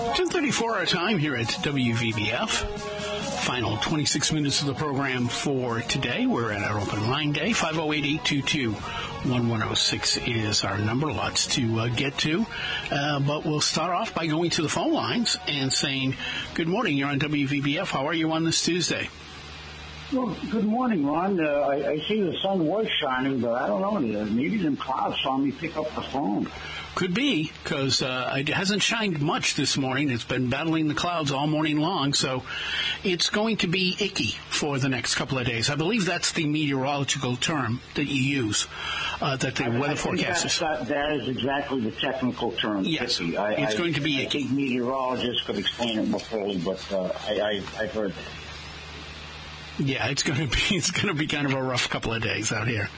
10:34 our time here at WVBF. Final 26 minutes of the program for today. We're at our open line day. 508-822-1106 is our number. Lots to get to. But we'll start off by going to the phone lines and saying, good morning. You're on WVBF. How are you on this Tuesday? Well, good morning, Ron. I see the sun was shining, but I don't know. Maybe them clouds saw me pick up the phone. Could be, because it hasn't shined much this morning. It's been battling the clouds all morning long, so it's going to be icky for the next couple of days. I believe that's the meteorological term that you use, that the weather forecasters. That is exactly the technical term. Yes, icky. it's going to be icky. I think meteorologists could explain it more fully, but I've heard that. Yeah, it's going to be kind of a rough couple of days out here.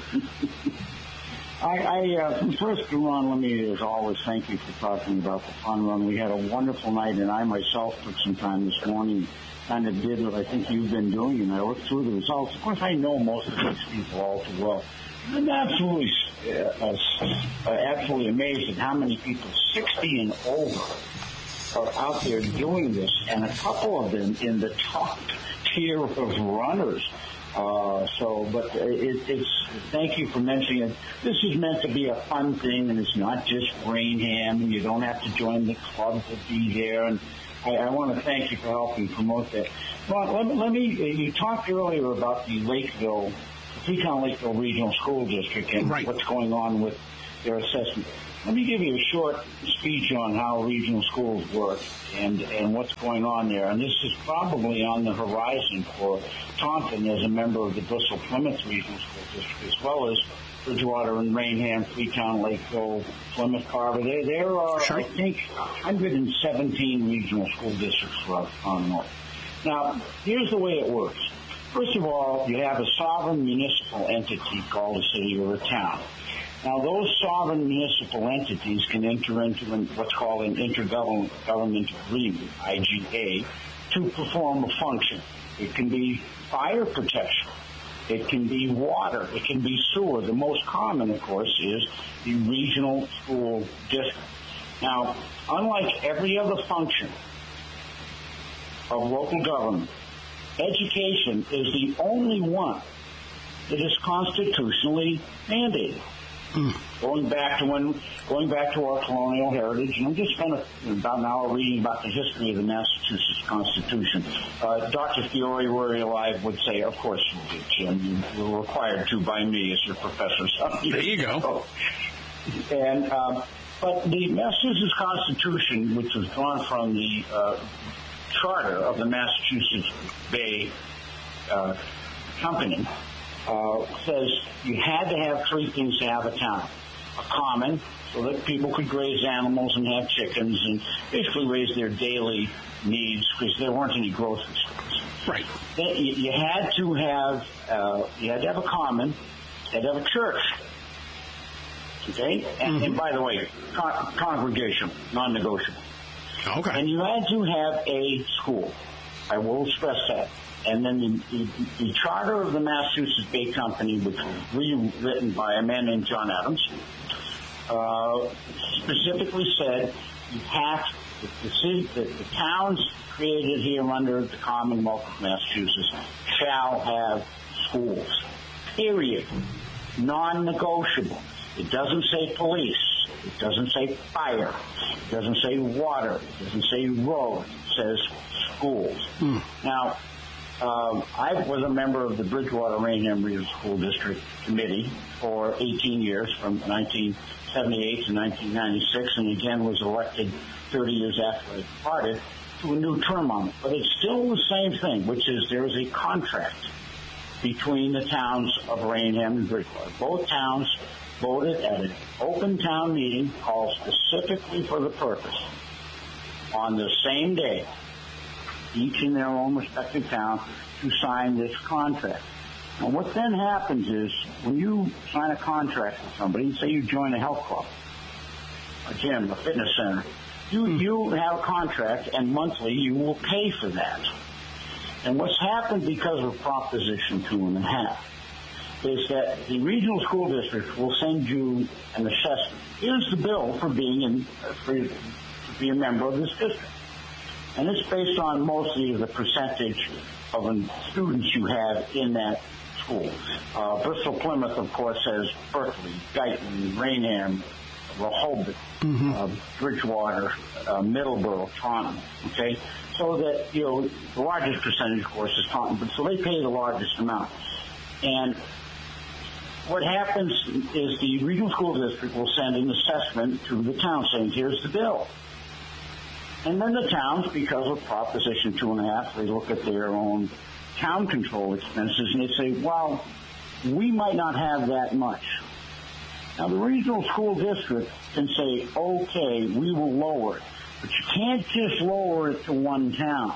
First, Ron, let me, as always, thank you for talking about the fun run. We had a wonderful night, and I myself took some time this morning, kind of did what I think you've been doing, and I looked through the results. Of course, I know most of these people all too well. I'm absolutely amazed at how many people 60 and over are out there doing this, and a couple of them in the top tier of runners. But it's thank you for mentioning it. This is meant to be a fun thing, and it's not just Rainham, and you don't have to join the club to be there. And I want to thank you for helping promote that. Well, let me. You talked earlier about the Freetown-Lakeville Regional School District, and what's going on with their assessment. Let me give you a short speech on how regional schools work and what's going on there. And this is probably on the horizon for Taunton as a member of the Bristol-Plymouth Regional School District, as well as Bridgewater and Rainham, Freetown, Lakeville, Plymouth, Carver. There are, I think, 117 regional school districts throughout the Commonwealth. Now, here's the way it works. First of all, you have a sovereign municipal entity called a city or a town. Now, those sovereign municipal entities can enter into what's called an intergovernmental agreement, IGA, to perform a function. It can be fire protection. It can be water. It can be sewer. The most common, of course, is the regional school district. Now, unlike every other function of local government, education is the only one that is constitutionally mandated. Going back to our colonial heritage, and I'm just spent about an hour reading about the history of the Massachusetts Constitution. Dr. Fiore, were he alive, would say, "Of course you did, Jim. You were required to by me as your professor." There you go. And but the Massachusetts Constitution, which was drawn from the charter of the Massachusetts Bay Company, says you had to have three things to have a town. A common, so that people could graze animals and have chickens and basically raise their daily needs because there weren't any grocery stores. Right. Then you had to have a common, you had to have a church. Okay? And by the way, congregational, non-negotiable. Okay. And you had to have a school. I will stress that. And then the charter of the Massachusetts Bay Company, which was rewritten by a man named John Adams, specifically said the towns created here under the Commonwealth of Massachusetts shall have schools. Period. Non-negotiable. It doesn't say police. It doesn't say fire. It doesn't say water. It doesn't say road. It says schools. Now, I was a member of the Bridgewater Rainham Regional School District Committee for 18 years, from 1978 to 1996, and again was elected 30 years after I departed to a new term on it. But it's still the same thing, which is there is a contract between the towns of Rainham and Bridgewater. Both towns voted at an open town meeting called specifically for the purpose on the same day, each in their own respective town, to sign this contract. And what then happens is, when you sign a contract with somebody, say you join a health club, a gym, a fitness center, you have a contract, and monthly you will pay for that. And what's happened because of Proposition 2.5 is that the regional school district will send you an assessment. Here's the bill for being in, for be a member of this district. And it's based on mostly the percentage of students you have in that school. Bristol Plymouth, of course, has Berkeley, Guyton, Raynham, Rehoboth, Bridgewater, Middleborough, Taunton. Okay, so that the largest percentage, of course, is Taunton. But so they pay the largest amount. And what happens is the regional school district will send an assessment to the town saying, "Here's the bill." And then the towns, because of Proposition 2.5, they look at their own town control expenses and they say, well, we might not have that much. Now, the regional school district can say, okay, we will lower it. But you can't just lower it to one town.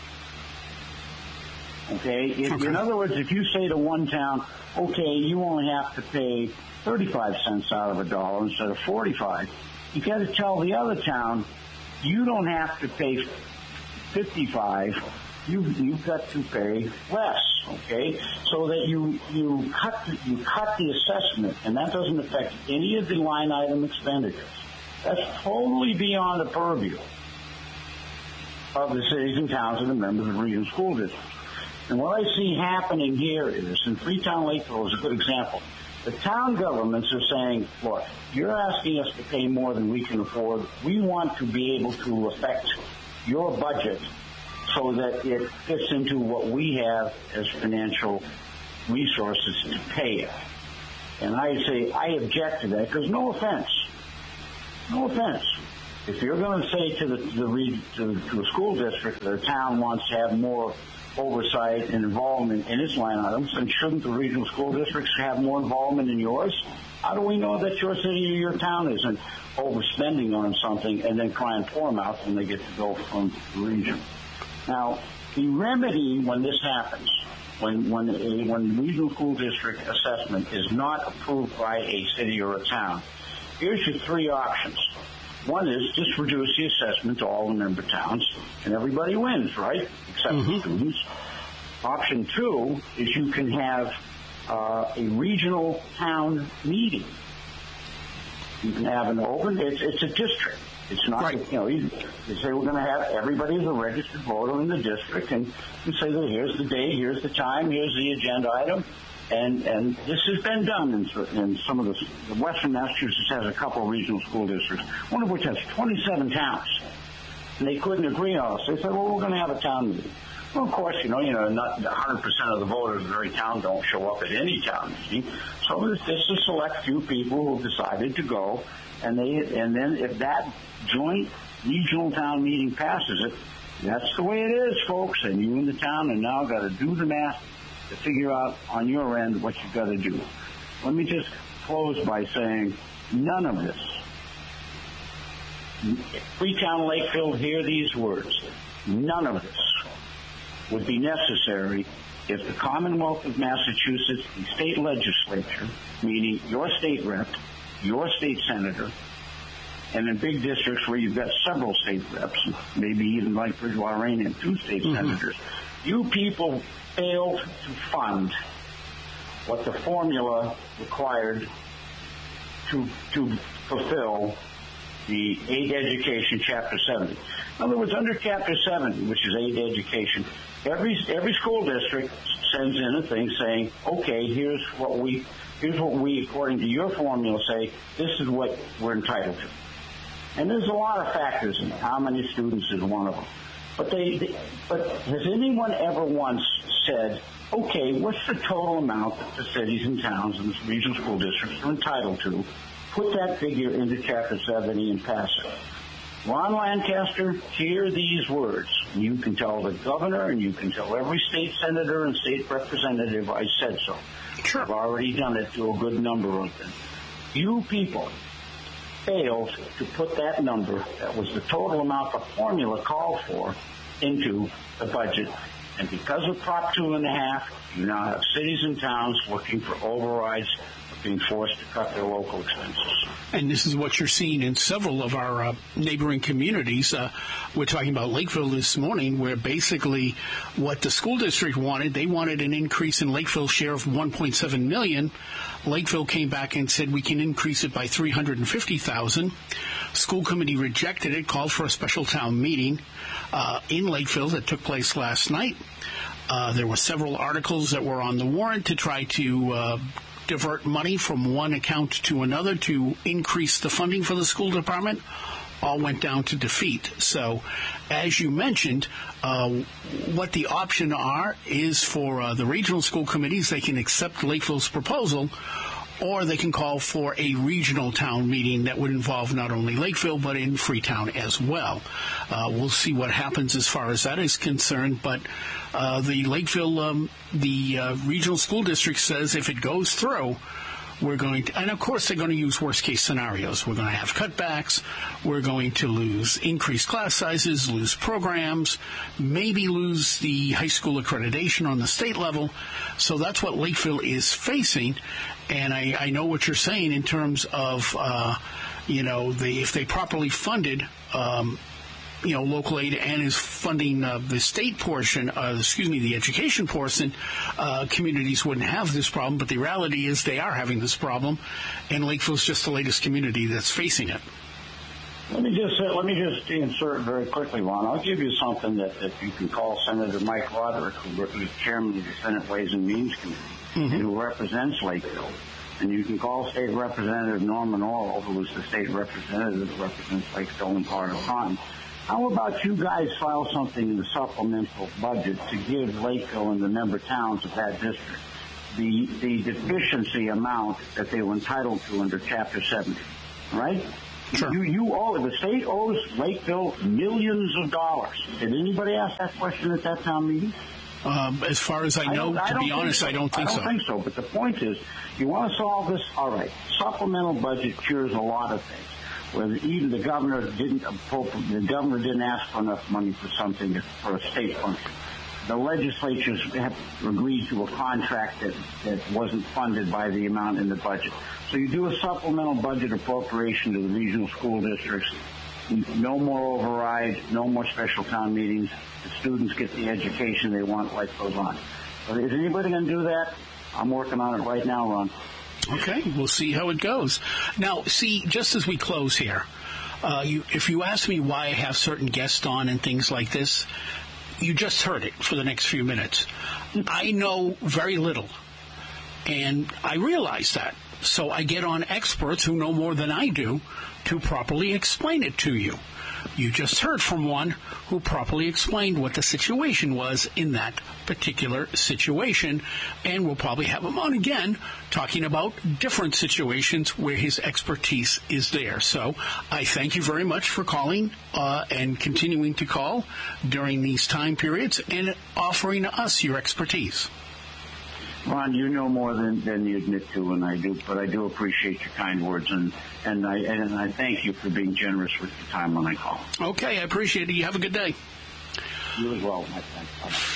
Okay? In other words, if you say to one town, okay, you only have to pay 35 cents out of a dollar instead of 45, you got to tell the other town, you don't have to pay 55. You've got to pay less, okay? So that you cut the assessment, and that doesn't affect any of the line item expenditures. That's totally beyond the purview of the cities and towns that are members of the regional school district. And what I see happening here is, and Freetown Lakeville is a good example, the town governments are saying, look, you're asking us to pay more than we can afford. We want to be able to affect your budget so that it fits into what we have as financial resources to pay it. And I say I object to that because no offense. If you're going to say to a school district that a town wants to have more oversight and involvement in its line items, then shouldn't the regional school districts have more involvement in yours? How do we know that your city or your town isn't overspending on something and then crying poor mouth when they get to go from the region? Now, the remedy when this happens, when regional school district assessment is not approved by a city or a town, here's your three options. One is just reduce the assessment to all the member towns, and everybody wins, right? Except the students. Option two is you can have a regional town meeting. You can have an open, it's a district. It's not, right. You say we're going to have everybody as a registered voter in the district, and you say, well, here's the date, here's the time, here's the agenda item. And this has been done in some of the Western Massachusetts has a couple of regional school districts, one of which has 27 towns. And they couldn't agree on us. They said, well, we're going to have a town meeting. Well, of course, not 100% of the voters of every town don't show up at any town meeting. So it's a select few people who decided to go. And then if that joint regional town meeting passes it, that's the way it is, folks. And you in the town have now got to do the math to figure out on your end what you've got to do. Let me just close by saying none of this. Freetown Lakeville, hear these words. None of this would be necessary if the Commonwealth of Massachusetts, the state legislature, meaning your state rep, your state senator, and in big districts where you've got several state reps, maybe even like Bridgewater Raynham, 2 state senators, you people failed to fund what the formula required to fulfill the Aid Education Chapter 70. In other words, under Chapter 70, which is Aid Education, every school district sends in a thing saying, okay, here's what we, according to your formula, say, this is what we're entitled to. And there's a lot of factors in it. How many students is one of them. But has anyone ever once said, okay, what's the total amount that the cities and towns and the regional school districts are entitled to? Put that figure into Chapter 70 and pass it. Ron Lancaster, hear these words. You can tell the governor and you can tell every state senator and state representative I said so. Sure. I've already done it to a good number of them. You people failed to put that number, that was the total amount the formula called for, into the budget. And because of Prop 2.5, you now have cities and towns looking for overrides, being forced to cut their local expenses. And this is what you're seeing in several of our neighboring communities. We're talking about Lakeville this morning, where basically what the school district wanted, they wanted an increase in Lakeville's share of $1.7 million. Lakeville came back and said we can increase it by $350,000. School committee rejected it, called for a special town meeting in Lakeville that took place last night. There were several articles that were on the warrant to try to divert money from one account to another to increase the funding for the school department. All went down to defeat. So, as you mentioned, what the option is for the regional school committees. They can accept Lakeville's proposal, or they can call for a regional town meeting that would involve not only Lakeville but in Freetown as well. We'll see what happens as far as that is concerned, but the Lakeville, the regional school district says if it goes through, we're going to, and of course they're going to use worst case scenarios. We're going to have cutbacks. We're going to lose increased class sizes, lose programs, maybe lose the high school accreditation on the state level. So that's what Lakeville is facing. And I know what you're saying in terms of, if they properly funded, local aid and is funding the state portion, the education portion, communities wouldn't have this problem. But the reality is they are having this problem, and Lakeville's just the latest community that's facing it. Let me just insert very quickly, Ron. I'll give you something that you can call Senator Mike Roderick, who's chairman of the Senate Ways and Means Committee, and who represents Lakeville. And you can call State Representative Norman Orwell, who is the state representative that represents Lakeville and part of Taunton. How about you guys file something in the supplemental budget to give Lakeville and the member towns of that district the deficiency amount that they were entitled to under Chapter 70, right? Sure. The state owes Lakeville millions of dollars. Did anybody ask that question at that town meeting? As far as I know, to be honest, I don't think so. I don't think so, but the point is, you want to solve this? All right. Supplemental budget cures a lot of things. Where even the governor didn't ask for enough money for something for a state function. The legislatures have agreed to a contract that wasn't funded by the amount in the budget. So you do a supplemental budget appropriation to the regional school districts. No more overrides, no more special town meetings. The students get the education they want. Life goes on. But is anybody going to do that? I'm working on it right now, Ron. Okay, we'll see how it goes. Now, just as we close here, if you ask me why I have certain guests on and things like this, you just heard it for the next few minutes. I know very little, and I realize that. So I get on experts who know more than I do to properly explain it to you. You just heard from one who properly explained what the situation was in that particular situation, and we'll probably have him on again talking about different situations where his expertise is there. So I thank you very much for calling and continuing to call during these time periods and offering us your expertise. Ron, you know more than you admit to, and I do, but I do appreciate your kind words, and I thank you for being generous with your time when I call. Okay, I appreciate it. You have a good day. You as well, my friend.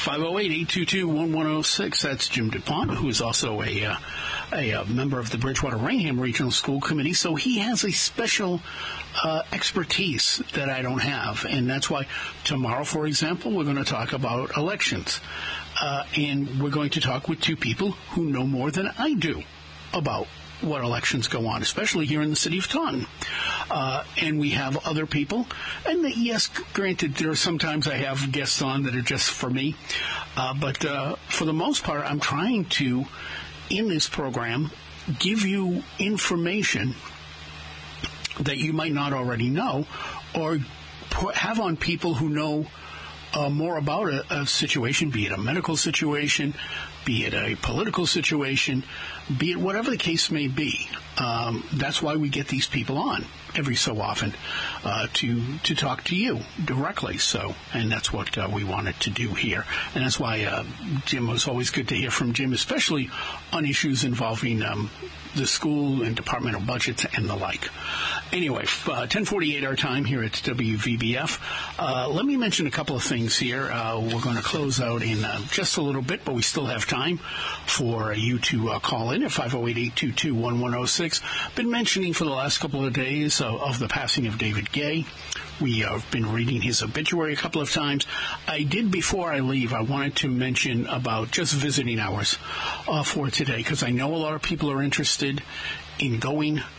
508-822-1106. That's Jim DuPont, who is also a member of the Bridgewater-Rainham Regional School Committee, so he has a special expertise that I don't have, and that's why tomorrow, for example, we're going to talk about elections. And we're going to talk with two people who know more than I do about what elections go on, especially here in the city of Taunton. And we have other people. And yes, granted, there are sometimes I have guests on that are just for me. But for the most part, I'm trying to, in this program, give you information that you might not already know, or have on people who know more about a situation, be it a medical situation, be it a political situation, be it whatever the case may be. That's why we get these people on every so often to talk to you directly. So, and that's what we wanted to do here. And that's why Jim, was always good to hear from Jim, especially on issues involving the school and departmental budgets and the like. Anyway, 10:48 our time here at WVBF. Let me mention a couple of things here. We're going to close out in just a little bit, but we still have time for you to call in at 508-822-1106. Been mentioning for the last couple of days of the passing of David Gay. We have been reading his obituary a couple of times. I did, before I leave, I wanted to mention about just visiting hours for today, because I know a lot of people are interested in going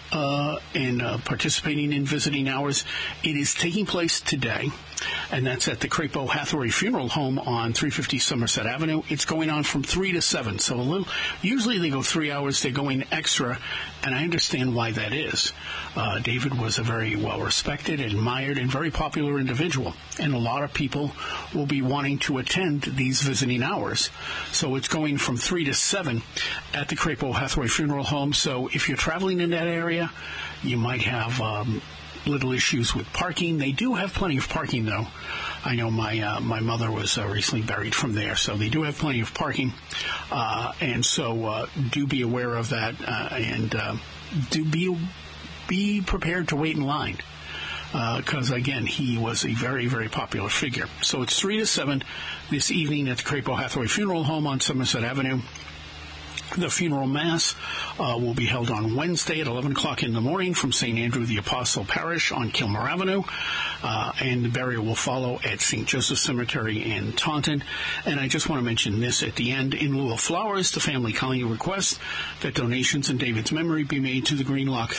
and participating in visiting hours. It is taking place today, and that's at the Crapo Hathaway Funeral Home on 350 Somerset Avenue. It's going on from 3 to 7, so usually they go 3 hours. They're going extra, and I understand why that is. David was a very well-respected, admired, and very popular individual, and a lot of people will be wanting to attend these visiting hours. So it's going from 3 to 7 at the Crapo Hathaway Funeral Home. So if you're traveling in that area, you might have little issues with parking. They do have plenty of parking, though. I know my mother was recently buried from there, so they do have plenty of parking. And so do be aware of that, and do be prepared to wait in line. Because, again, he was a very, very popular figure. So it's 3 to 7 this evening at the Crapo Hathaway Funeral Home on Somerset Avenue. The funeral mass will be held on Wednesday at 11 o'clock in the morning from St. Andrew the Apostle Parish on Kilmer Avenue, and the burial will follow at St. Joseph Cemetery in Taunton. And I just want to mention this at the end. In lieu of flowers, the family kindly requests that donations in David's memory be made to the Greenlock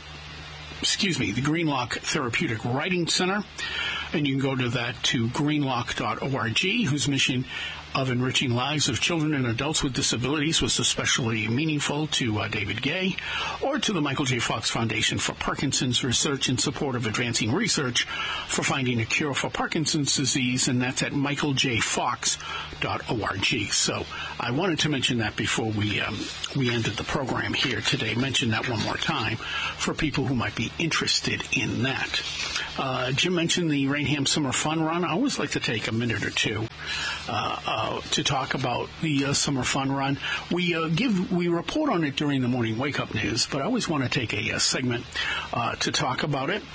Therapeutic Writing Center. And you can go to that to greenlock.org, whose mission of enriching lives of children and adults with disabilities was especially meaningful to David Gay, or to the Michael J. Fox Foundation for Parkinson's Research in support of advancing research for finding a cure for Parkinson's disease, and that's at michaeljfox.org. So I wanted to mention that before we ended the program here today. Mention that one more time for people who might be interested in that. Jim mentioned the Rainham Summer Fun Run. I always like to take a minute or two to talk about the Summer Fun Run. We report on it during the morning wake-up news, but I always want to take a segment to talk about it.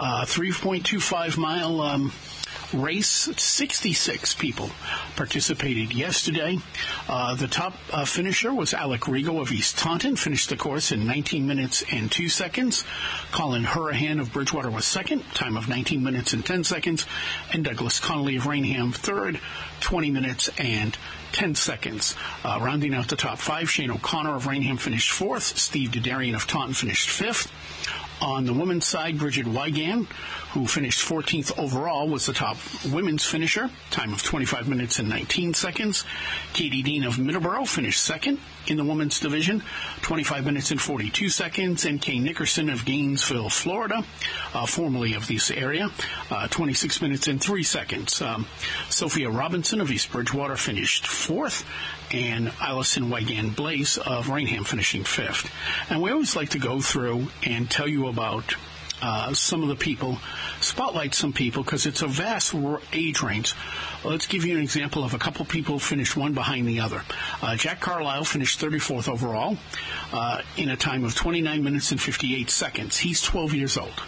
3.25-mile race. 66 people participated yesterday. The top finisher was Alec Rigo of East Taunton, finished the course in 19 minutes and 2 seconds. Colin Hurahan of Bridgewater was second, time of 19 minutes and 10 seconds. And Douglas Connolly of Rainham third, 20 minutes and 10 seconds. Rounding out the top five, Shane O'Connor of Rainham finished fourth. Steve Dedarian of Taunton finished fifth. On the women's side, Bridget Wigan, who finished 14th overall, was the top women's finisher, time of 25 minutes and 19 seconds. Katie Dean of Middleborough finished second in the women's division, 25 minutes and 42 seconds. And Kay Nickerson of Gainesville, Florida, formerly of this area, 26 minutes and 3 seconds. Sophia Robinson of East Bridgewater finished fourth, and Allison Wigan Blaze of Rainham finishing fifth. And we always like to go through and tell you about some of the people, spotlight some people, because it's a vast age range. Let's give you an example of a couple people finished one behind the other. Jack Carlisle finished 34th overall in a time of 29 minutes and 58 seconds. He's 12 years old.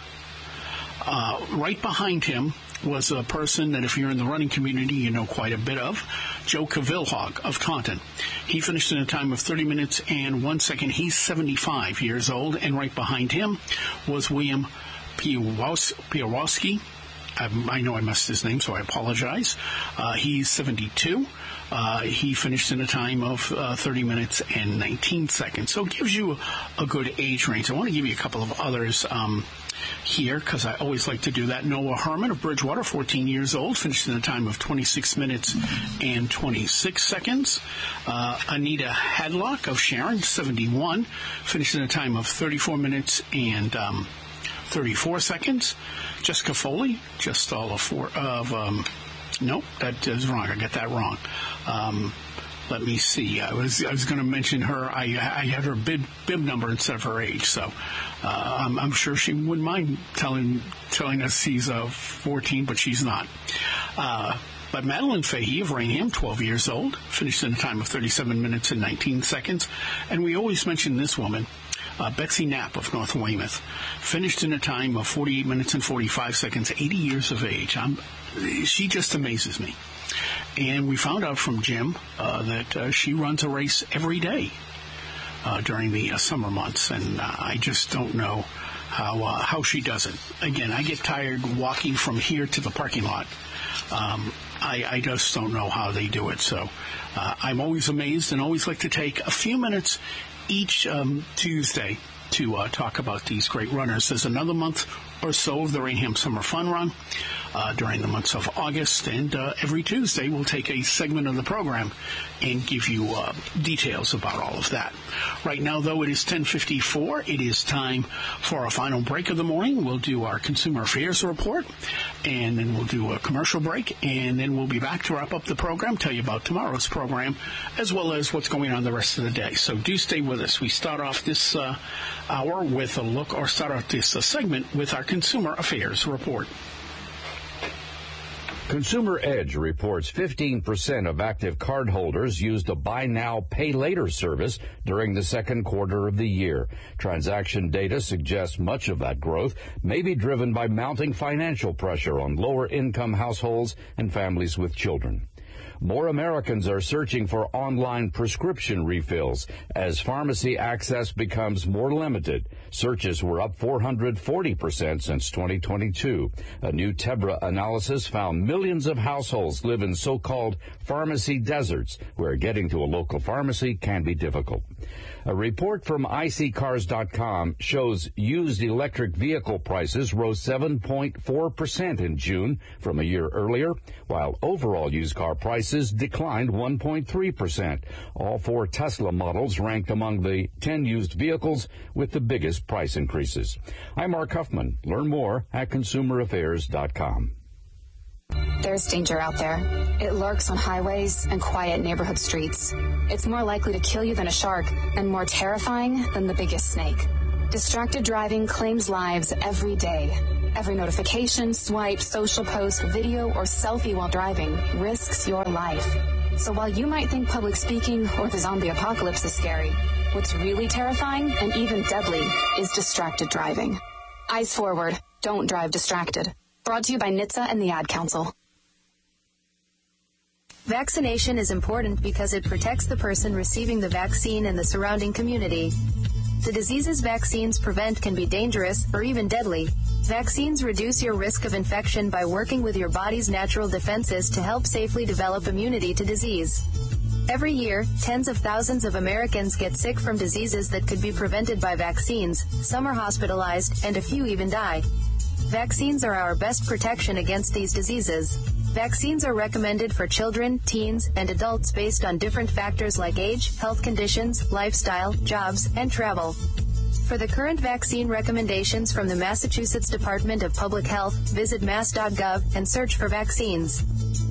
Right behind him was a person that if you're in the running community, you know quite a bit of, Joe Cavilhog of Taunton. He finished in a time of 30 minutes and 1 second. He's 75 years old, and right behind him was William Piotrowski. I know I messed his name, so I apologize. He's 72. He finished in a time of 30 minutes and 19 seconds. So it gives you a good age range. I want to give you a couple of others here, because I always like to do that. Noah Herman of Bridgewater, 14 years old, finished in a time of 26 minutes and 26 seconds. Anita Hadlock of Sharon, 71, finished in a time of 34 minutes and 34 seconds. Jessica Foley, just all of four of... nope, that is wrong. I got that wrong. Let me see. I was going to mention her. I had her bib number instead of her age, so I'm sure she wouldn't mind telling us she's 14, but she's not. But Madeline Fahey of Rainham, 12 years old, finished in a time of 37 minutes and 19 seconds. And we always mention this woman, Betsy Knapp of North Weymouth, finished in a time of 48 minutes and 45 seconds, 80 years of age. She just amazes me. And we found out from Jim that she runs a race every day during the summer months, and I just don't know how she does it. Again, I get tired walking from here to the parking lot. I just don't know how they do it. So I'm always amazed and always like to take a few minutes each Tuesday to talk about these great runners. There's another month or so of the Rainham Summer Fun Run during the months of August, and every Tuesday we'll take a segment of the program and give you details about all of that. Right now, though, it is 10:54. It is time for our final break of the morning. We'll do our Consumer Affairs Report, and then we'll do a commercial break, and then we'll be back to wrap up the program, tell you about tomorrow's program, as well as what's going on the rest of the day. So do stay with us. We start off this hour with a look, or start off this segment with our Consumer Affairs Report. Consumer Edge reports 15% of active cardholders used a Buy Now, Pay Later service during the second quarter of the year. Transaction data suggests much of that growth may be driven by mounting financial pressure on lower-income households and families with children. More Americans are searching for online prescription refills as pharmacy access becomes more limited. Searches were up 440% since 2022. A new Tebra analysis found millions of households live in so-called pharmacy deserts, where getting to a local pharmacy can be difficult. A report from iSeeCars.com shows used electric vehicle prices rose 7.4% in June from a year earlier, while overall used car prices declined 1.3%. All four Tesla models ranked among the 10 used vehicles with the biggest price increases. I'm Mark Huffman. Learn more at ConsumerAffairs.com. There's danger out there. It lurks on highways and quiet neighborhood streets. It's more likely to kill you than a shark and more terrifying than the biggest snake. Distracted driving claims lives every day. Every notification, swipe, social post, video, or selfie while driving risks your life. So while you might think public speaking or the zombie apocalypse is scary, what's really terrifying and even deadly is distracted driving. Eyes forward. Don't drive distracted. Brought to you by NHTSA and the Ad Council. Vaccination is important because it protects the person receiving the vaccine and the surrounding community. The diseases vaccines prevent can be dangerous or even deadly. Vaccines reduce your risk of infection by working with your body's natural defenses to help safely develop immunity to disease. Every year, tens of thousands of Americans get sick from diseases that could be prevented by vaccines. Some are hospitalized, and a few even die. Vaccines are our best protection against these diseases. Vaccines are recommended for children, teens, and adults based on different factors like age, health conditions, lifestyle, jobs, and travel. For the current vaccine recommendations from the Massachusetts Department of Public Health, visit mass.gov and search for vaccines.